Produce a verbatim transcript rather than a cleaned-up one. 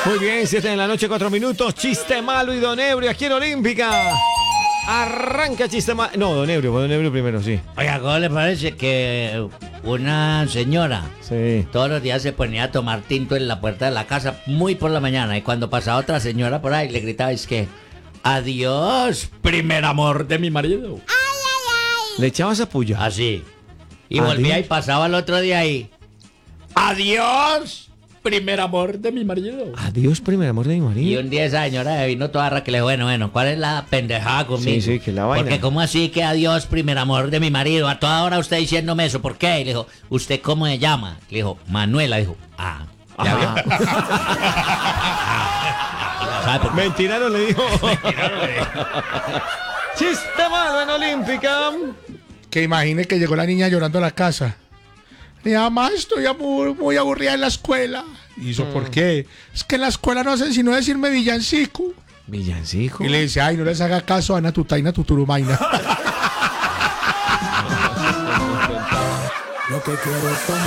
Muy bien, siete de la noche, cuatro minutos. Chiste malo y Don Ebrio aquí en Olímpica. Arranca chiste malo. No, Don Ebrio, Don Ebrio primero, sí. Oiga, ¿cómo le parece que una señora Sí. todos los días se ponía a tomar tinto en la puerta de la casa muy por la mañana y cuando pasaba otra señora por ahí le gritaba, es que adiós, primer amor de mi marido? ¿Le echabas a puya? Así. Y Adiós. volvía y pasaba el otro día ahí. Adiós, primer amor de mi marido. Adiós, primer amor de mi Y marido. un día esa señora vino toda rara que le dijo, bueno, bueno, ¿cuál es la pendejada conmigo? Sí, sí, que la vaina. Porque ¿cómo así que adiós, primer amor de mi marido? A toda hora usted diciéndome eso, ¿por qué? Y le dijo, ¿usted cómo se llama? Le dijo, Manuela. Dijo, ah, ¿ya vio? ¿Sabe por qué? Mentira no le dijo. Chiste malo en Olímpica. Que imagine que llegó la niña llorando a la casa. Mi mamá, estoy muy, muy aburrida en la escuela. ¿Y eso por qué? Es que en la escuela no hacen sino decirme villancico. Villancico. Y le dice, ay, no les haga caso, Ana Tutaina Tuturumaina. Lo que quiero es